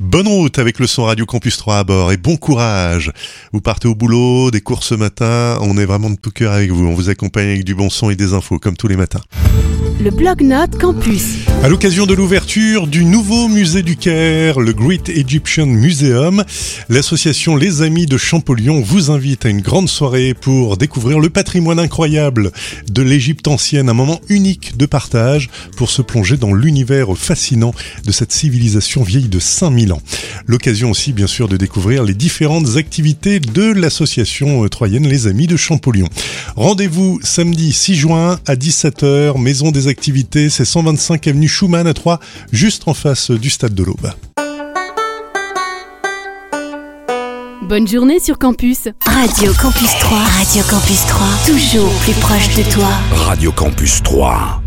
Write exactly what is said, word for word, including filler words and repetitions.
Bonne route avec le son Radio Campus trois à bord et bon courage. Vous partez au boulot, des cours ce matin, on est vraiment de tout cœur avec vous. On vous accompagne avec du bon son et des infos comme tous les matins. Le Blog-Notes Campus. À l'occasion de l'ouverture du nouveau musée du Caire, le Great Egyptian Museum, l'association Les Amis de Champollion vous invite à une grande soirée pour découvrir le patrimoine incroyable de l'Égypte ancienne, un moment unique de partage pour se plonger dans l'univers fascinant de cette civilisation vieille de cinq mille ans. L'occasion aussi bien sûr de découvrir les différentes activités de l'association troyenne Les Amis de Champollion. Rendez-vous samedi six juin à dix-sept heures, maison des activités, c'est cent vingt-cinq avenue Schumann à Troyes, juste en face du stade de l'Aube. Bonne journée sur Campus. Radio Campus trois, Radio Campus trois, toujours plus proche de toi. Radio Campus trois.